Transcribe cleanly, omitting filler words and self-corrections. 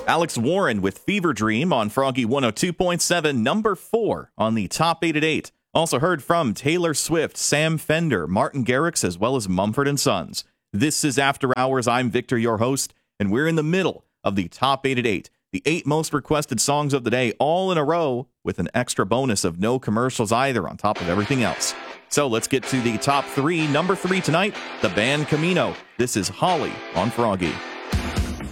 Alex Warren with Fever Dream on Froggy 102.7, number 4 on the Top 8 at 8. Also heard from Taylor Swift, Sam Fender, Martin Garrix, as well as Mumford & Sons. This is After Hours. I'm Victor, your host, and we're in the middle of the Top 8 at 8. The 8 most requested songs of the day, all in a row, with an extra bonus of no commercials either on top of everything else. So let's get to the top 3. Number 3 tonight, the band Camino. This is Holly on Froggy.